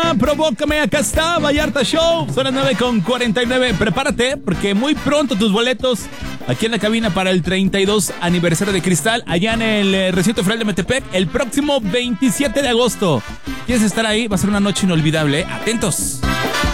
Cabina, provócame, acá está Vallarta Show. Son las 9:49. Prepárate, porque muy pronto tus boletos aquí en la cabina para el 32 aniversario de Cristal, allá en el recinto federal de Metepec, el próximo 27 de agosto. ¿Quieres estar ahí? Va a ser una noche inolvidable, ¿eh? Atentos.